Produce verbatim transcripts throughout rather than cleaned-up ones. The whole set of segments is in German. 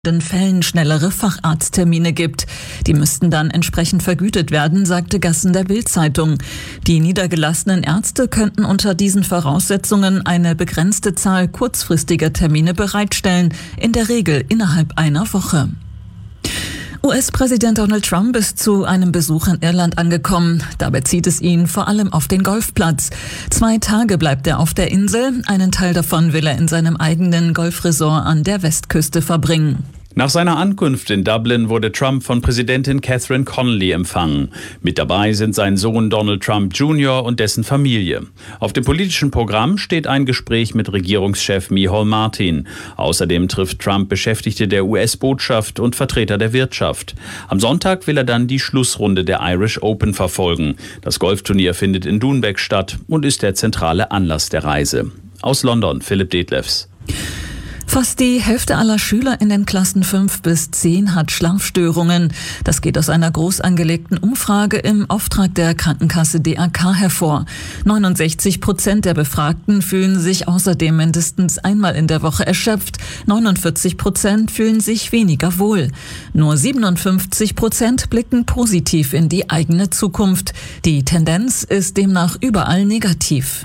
Fällen schnellere Facharzttermine gibt. Die müssten dann entsprechend vergütet werden, sagte Gassen der Bild-Zeitung. Die niedergelassenen Ärzte könnten unter diesen Voraussetzungen eine begrenzte Zahl kurzfristiger Termine bereitstellen, in der Regel innerhalb einer Woche. U S-Präsident Donald Trump ist zu einem Besuch in Irland angekommen. Dabei zieht es ihn vor allem auf den Golfplatz. Zwei Tage bleibt er auf der Insel. Einen Teil davon will er in seinem eigenen Golfresort an der Westküste verbringen. Nach seiner Ankunft in Dublin wurde Trump von Präsidentin Catherine Connolly empfangen. Mit dabei sind sein Sohn Donald Trump Junior und dessen Familie. Auf dem politischen Programm steht ein Gespräch mit Regierungschef Micheál Martin. Außerdem trifft Trump Beschäftigte der U S-Botschaft und Vertreter der Wirtschaft. Am Sonntag will er dann die Schlussrunde der Irish Open verfolgen. Das Golfturnier findet in Doonbeg statt und ist der zentrale Anlass der Reise. Aus London, Philipp Detlefs. Fast die Hälfte aller Schüler in den Klassen fünf bis zehn hat Schlafstörungen. Das geht aus einer groß angelegten Umfrage im Auftrag der Krankenkasse D A K hervor. neunundsechzig Prozent der Befragten fühlen sich außerdem mindestens einmal in der Woche erschöpft. neunundvierzig Prozent fühlen sich weniger wohl. Nur siebenundfünfzig Prozent blicken positiv in die eigene Zukunft. Die Tendenz ist demnach überall negativ.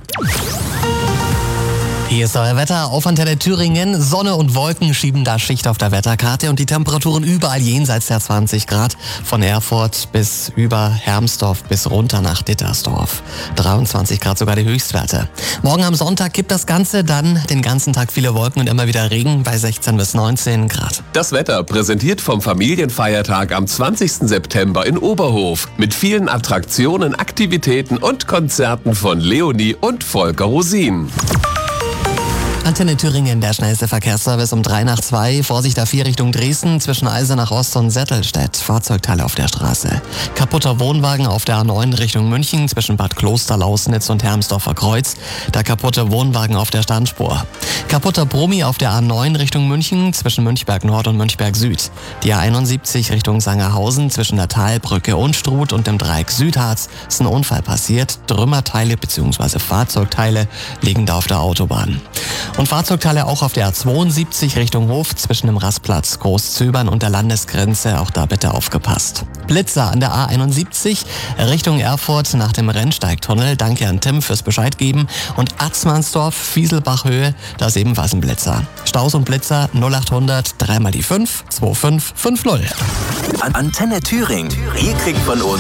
Hier ist euer Wetter auf Antenne Thüringen. Sonne und Wolken schieben da Schicht auf der Wetterkarte und die Temperaturen überall jenseits der zwanzig Grad. Von Erfurt bis über Hermsdorf bis runter nach Dittersdorf. dreiundzwanzig Grad sogar die Höchstwerte. Morgen am Sonntag kippt das Ganze, dann den ganzen Tag viele Wolken und immer wieder Regen bei sechzehn bis neunzehn Grad. Das Wetter präsentiert vom Familienfeiertag am zwanzigsten September in Oberhof. Mit vielen Attraktionen, Aktivitäten und Konzerten von Leonie und Volker Rosin. Antenne Thüringen, der schnellste Verkehrsservice um drei nach zwei. Vorsicht A vier Richtung Dresden zwischen Eisenach Ost und Settelstedt. Fahrzeugteile auf der Straße. Kaputter Wohnwagen auf der A neun Richtung München zwischen Bad Kloster, Lausnitz und Hermsdorfer Kreuz. Der kaputte Wohnwagen auf der Standspur. Kaputter Bromi auf der A neun Richtung München zwischen Münchberg Nord und Münchberg Süd. Die A einundsiebzig Richtung Sangerhausen zwischen der Talbrücke und Struth und dem Dreieck Südharz ist ein Unfall passiert. Trümmerteile bzw. Fahrzeugteile liegen da auf der Autobahn. Und Fahrzeugteile auch auf der A zweiundsiebzig Richtung Hof zwischen dem Rastplatz Großzöbern und der Landesgrenze. Auch da bitte aufgepasst. Blitzer an der A einundsiebzig Richtung Erfurt nach dem Rennsteigtunnel. Danke an Tim fürs Bescheid geben. Und Atzmannsdorf, Fieselbachhöhe, da ist ebenfalls ein Blitzer. Staus und Blitzer null achthundert, dreimal die fünf, zwei fünf fünf null. Antenne Thüringen. Ihr kriegt von uns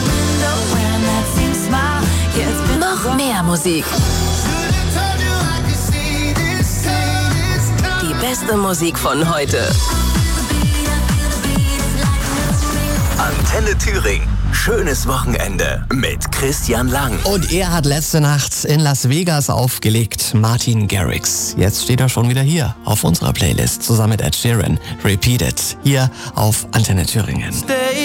noch mehr Musik. Die beste Musik von heute. Antenne Thüringen. Schönes Wochenende mit Christian Lang. Und er hat letzte Nacht in Las Vegas aufgelegt, Martin Garrix. Jetzt steht er schon wieder hier auf unserer Playlist zusammen mit Ed Sheeran. Repeat It, hier auf Antenne Thüringen.